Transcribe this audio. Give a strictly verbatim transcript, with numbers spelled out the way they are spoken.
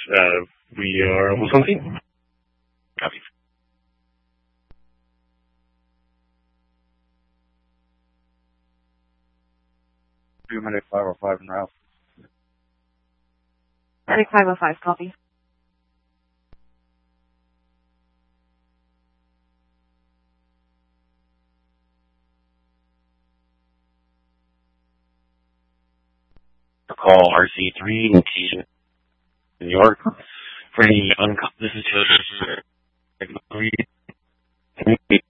Uh, we are almost on scene. Copy. two Medic five oh five in route. Medic five oh five, copy. Call R C three in New York for any unconscious. This is just